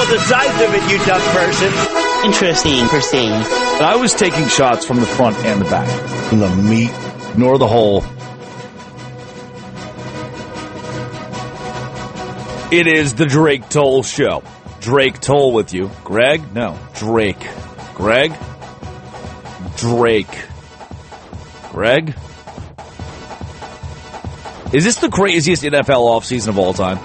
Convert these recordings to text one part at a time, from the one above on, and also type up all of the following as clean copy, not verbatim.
the size of it, you duck person. Interesting, proceed. I was taking shots from the front and the back. From the meat, nor the hole. It is the Drake Toll Show. Drake Toll with you. Greg? No, Drake. Greg? Drake. Greg? Is this the craziest NFL offseason of all time?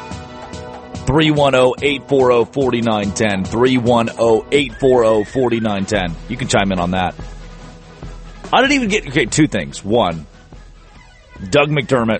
310-840-4910. 310-840-4910. You can chime in on that. I didn't even get... Okay, two things. One, Doug McDermott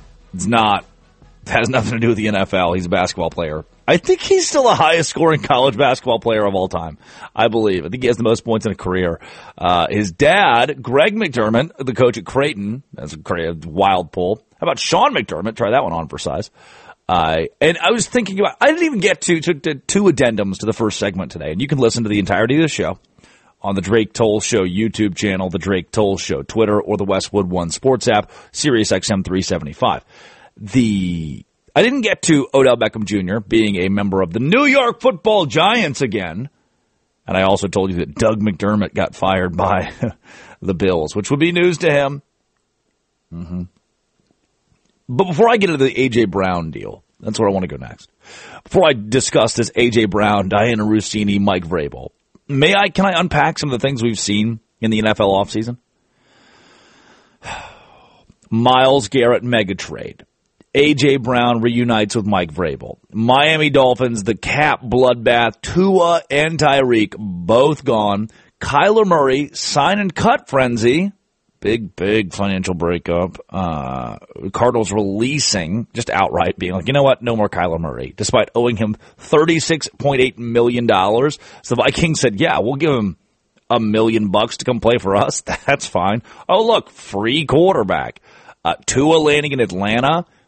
has nothing to do with the NFL. He's a basketball player. I think he's still the highest scoring college basketball player of all time. I believe. I think he has the most points in a career. His dad, Greg McDermott, the coach at Creighton, that's a wild pull. How about Sean McDermott? Try that one on for size. And I was thinking about, I didn't even get to two addendums to the first segment today. And you can listen to the entirety of the show on the Drake Toll Show YouTube channel, the Drake Toll Show Twitter, or the Westwood One Sports app, Sirius XM 375. I didn't get to Odell Beckham Jr. being a member of the New York Football Giants again. And I also told you that Doug McDermott got fired by the Bills, which would be news to him. Mm-hmm. But before I get into the A.J. Brown deal, that's where I want to go next. Before I discuss this A.J. Brown, Diana Russini, Mike Vrabel, can I unpack some of the things we've seen in the NFL offseason? Myles Garrett mega trade. A.J. Brown reunites with Mike Vrabel. Miami Dolphins, the cap bloodbath. Tua and Tyreek, both gone. Kyler Murray, sign and cut frenzy. Big financial breakup. Cardinals releasing, just outright being like, you know what, no more Kyler Murray, despite owing him $36.8 million. So the Vikings said, yeah, we'll give him $1 million to come play for us. That's fine. Oh, look, free quarterback. Tua landing in Atlanta.